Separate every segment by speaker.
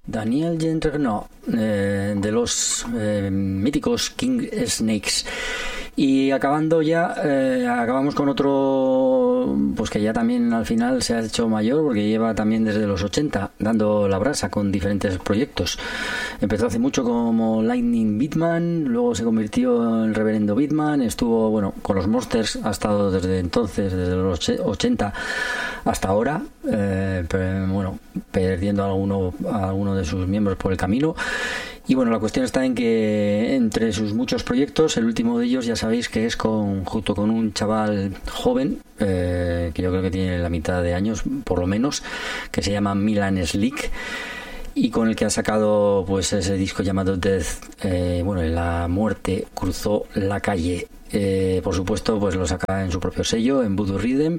Speaker 1: Daniel Gentry, no, de los míticos King Snakes. Y acabando ya, acabamos con otro, pues que ya también al final se ha hecho mayor, porque lleva también desde los 80 dando la brasa con diferentes proyectos. Empezó hace mucho como Lightning Beatman, luego se convirtió en Reverendo Beatman, estuvo, bueno, con los Monsters, ha estado desde entonces, desde los 80 hasta ahora, pero, bueno, perdiendo a alguno de sus miembros por el camino. Y bueno, la cuestión está en que entre sus muchos proyectos, el último de ellos ya sabéis que es junto con un chaval joven, que yo creo que tiene la mitad de años, por lo menos, que se llama Milan Slick, y con el que ha sacado pues ese disco llamado Death, bueno, la muerte cruzó la calle. Por supuesto, pues lo saca en su propio sello, en Voodoo Rhythm.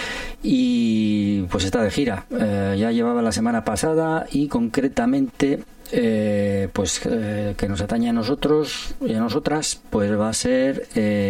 Speaker 1: Y pues está de gira, ya llevaba la semana pasada, y concretamente pues que nos atañe a nosotros y a nosotras, pues va a ser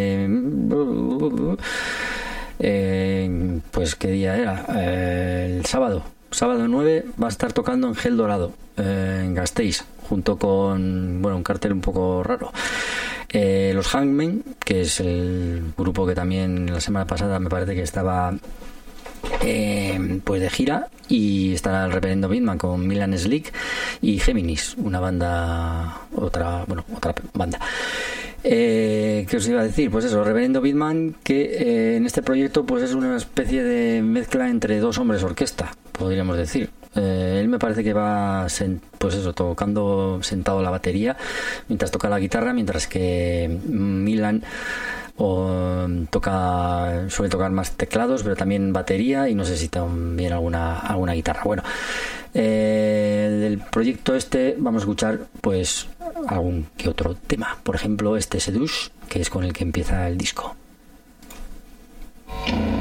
Speaker 1: pues qué día era, el sábado 9 va a estar tocando en Gel Dorado, en Gasteiz, junto con, bueno, un cartel un poco raro, los Hangmen, que es el grupo que también la semana pasada me parece que estaba pues de gira, y estará el Reverendo Beatman con Milan Slick y Géminis, una banda, otra banda. ¿Qué os iba a decir? Pues eso, Reverendo Beatman, que en este proyecto pues es una especie de mezcla entre dos hombres orquesta, podríamos decir. Él me parece que va pues eso, tocando sentado la batería mientras toca la guitarra, mientras que Milan suele tocar más teclados, pero también batería, y no sé si también alguna guitarra. Bueno, del proyecto este vamos a escuchar pues algún que otro tema, por ejemplo este Seduce, que es con el que empieza el disco.